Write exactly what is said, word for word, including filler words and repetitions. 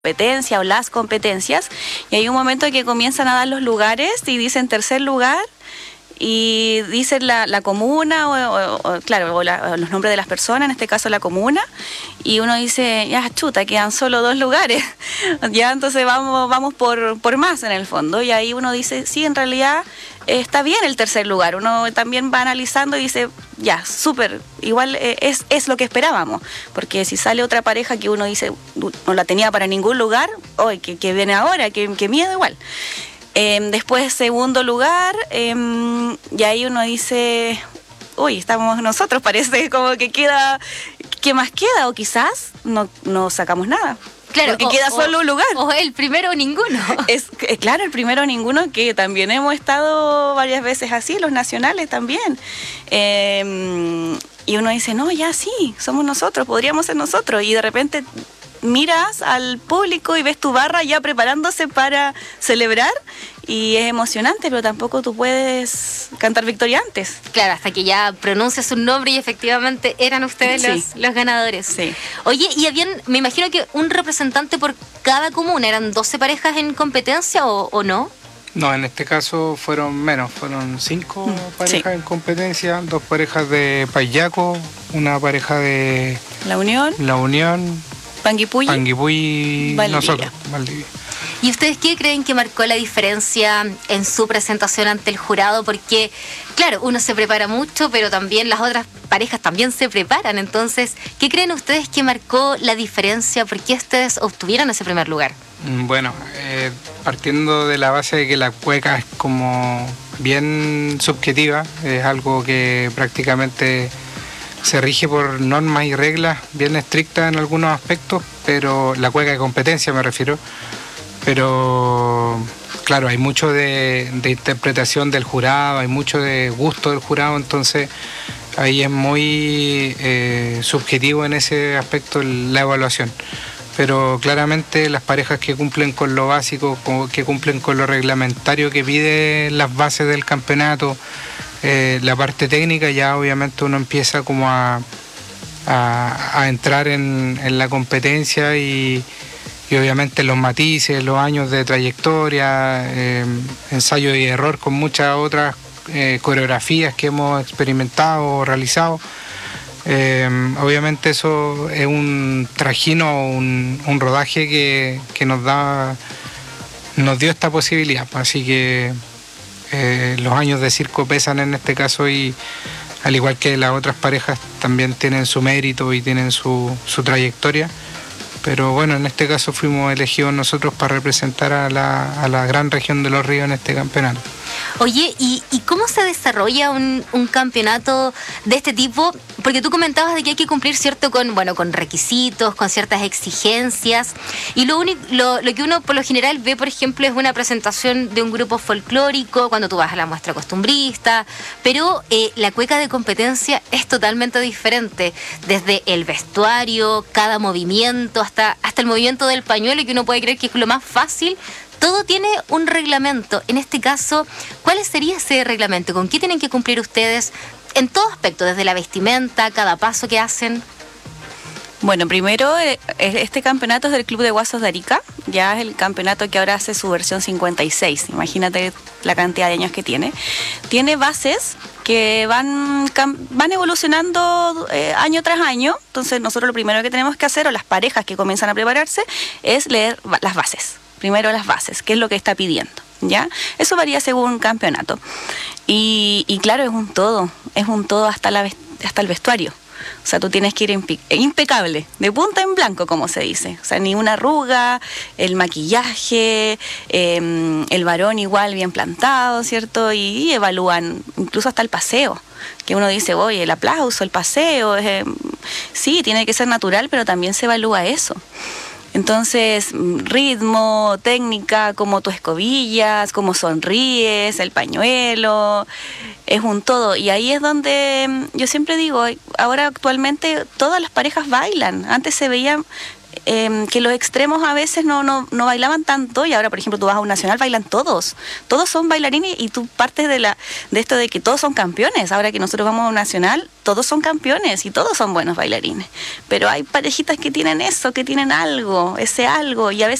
competencia o las competencias, y hay un momento en que comienzan a dar los lugares y dicen tercer lugar y dicen la, la comuna o, o, o claro o, la, o los nombres de las personas, en este caso la comuna, y uno dice, ya chuta, quedan solo dos lugares, ya entonces vamos vamos por, por más en el fondo, y ahí uno dice, sí, en realidad eh, está bien el tercer lugar, uno también va analizando y dice, ya, súper, igual eh, es, es lo que esperábamos, porque si sale otra pareja que uno dice, no la tenía para ningún lugar, hoy que, que viene ahora, que, que miedo igual. Eh, después, segundo lugar, eh, y ahí uno dice, uy, estamos nosotros, parece como que queda, ¿qué más queda? O quizás no, no sacamos nada. Claro, porque o, queda o, solo un lugar. O el primero o ninguno. Es, es claro, el primero o ninguno, que también hemos estado varias veces así, los nacionales también. Eh, y uno dice, no, ya sí, somos nosotros, podríamos ser nosotros. Y de repente miras al público y ves tu barra ya preparándose para celebrar, y es emocionante, pero tampoco tú puedes cantar victoria antes. Claro, hasta que ya pronuncias un nombre y efectivamente eran ustedes sí. los, los ganadores. Sí. Oye, y habían, me imagino que un representante por cada comuna, ¿eran doce parejas en competencia o, o no? No, en este caso fueron menos, fueron cinco mm, parejas sí. en competencia, dos parejas de Payaco, una pareja de La Unión, La Unión, Panguipulli, Panguipulli, Valdivia. nosotros, Valdivia. ¿Y ustedes qué creen que marcó la diferencia en su presentación ante el jurado? Porque, claro, uno se prepara mucho, pero también las otras parejas también se preparan. Entonces, ¿qué creen ustedes que marcó la diferencia? ¿Por qué ustedes obtuvieron ese primer lugar? Bueno, eh, partiendo de la base de que la cueca es como bien subjetiva, es algo que prácticamente se rige por normas y reglas bien estrictas en algunos aspectos, pero la cueca de competencia me refiero, pero claro, hay mucho de, de interpretación del jurado, hay mucho de gusto del jurado, entonces ahí es muy eh, subjetivo en ese aspecto la evaluación. Pero claramente las parejas que cumplen con lo básico, que cumplen con lo reglamentario que pide las bases del campeonato, eh, la parte técnica, ya obviamente uno empieza como a, a, a entrar en, en la competencia y, y obviamente los matices, los años de trayectoria, eh, ensayo y error con muchas otras eh, coreografías que hemos experimentado o realizado. Eh, obviamente eso es un trajino, un, un rodaje que, que nos da, nos dio esta posibilidad, así que eh, los años de circo pesan en este caso, y al igual que las otras parejas también tienen su mérito y tienen su, su trayectoria, pero bueno, en este caso fuimos elegidos nosotros para representar a la, a la gran región de Los Ríos en este campeonato. Oye, ¿y, y cómo se desarrolla un, un campeonato de este tipo? Porque tú comentabas de que hay que cumplir, ¿cierto?, con, bueno, con requisitos, con ciertas exigencias, y lo, único, lo, lo que uno por lo general ve, por ejemplo, es una presentación de un grupo folclórico cuando tú vas a la muestra costumbrista, pero eh, la cueca de competencia es totalmente diferente, desde el vestuario, cada movimiento, hasta, hasta el movimiento del pañuelo, que uno puede creer que es lo más fácil. Todo tiene un reglamento. En este caso, ¿cuál sería ese reglamento? ¿Con qué tienen que cumplir ustedes en todo aspecto, desde la vestimenta, cada paso que hacen? Bueno, primero, este campeonato es del Club de Guasos de Arica, ya es el campeonato que ahora hace su versión cincuenta y seis, imagínate la cantidad de años que tiene. Tiene bases que van, van evolucionando eh, año tras año, entonces nosotros lo primero que tenemos que hacer, o las parejas que comienzan a prepararse, es leer las bases. Primero las bases, qué es lo que está pidiendo, ¿ya? Eso varía según campeonato. Y, y claro, es un todo, es un todo hasta, la, hasta el vestuario. O sea, tú tienes que ir impe impecable, de punta en blanco, como se dice. O sea, ni una arruga, el maquillaje, eh, el varón igual bien plantado, ¿cierto? Y, y evalúan incluso hasta el paseo, que uno dice, oye, el aplauso, el paseo, eh, sí, tiene que ser natural, pero también se evalúa eso. Entonces, ritmo, técnica, cómo tú escobillas, cómo sonríes, el pañuelo, es un todo. Y ahí es donde yo siempre digo, ahora actualmente todas las parejas bailan. Antes se veía eh, que los extremos a veces no, no, no bailaban tanto, y ahora, por ejemplo, tú vas a un nacional, bailan todos. Todos son bailarines, y tú partes de, la, de esto de que todos son campeones. Ahora que nosotros vamos a un nacional, todos son campeones y todos son buenos bailarines. Pero hay parejitas que tienen eso, que tienen algo, ese algo, y a veces